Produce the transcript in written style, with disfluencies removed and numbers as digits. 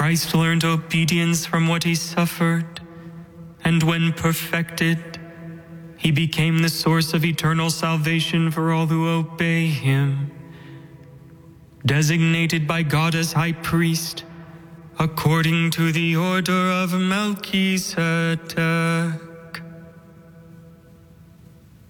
Christ learned obedience from what he suffered, and when perfected, he became the source of eternal salvation for all who obey him. Designated by God as high priest, according to the order of Melchizedek,